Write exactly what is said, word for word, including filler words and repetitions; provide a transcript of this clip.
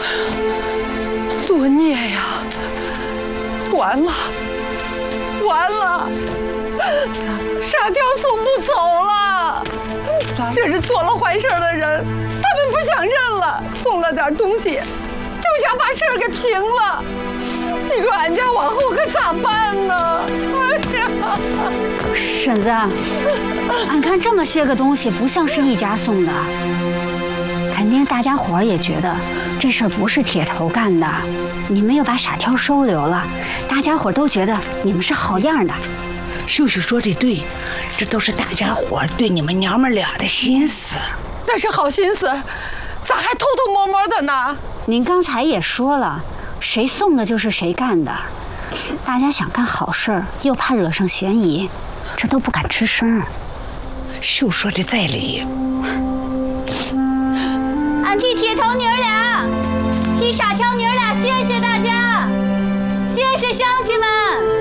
作孽呀！完了，完了，傻条送不走了。这是做了坏事的人，他们不想认了，送了点东西，就想把事儿给平了。你说俺家往后可咋办呢？哎呀， 婶子，俺看这么些个东西不像是一家送的，肯定大家伙儿也觉得这事儿不是铁头干的，你们又把傻挑收留了，大家伙儿都觉得你们是好样的。 秀秀说的对，这都是大家伙儿对你们娘们俩的心思。 那是好心思，咋还偷偷摸摸的呢？ 您刚才也说了，谁送的就是谁干的，大家想干好事儿，又怕惹上嫌疑，这都不敢吱声。 秀说的在理。 俺替铁头妮儿俩，替傻条妮儿俩，谢谢大家，谢谢乡亲们。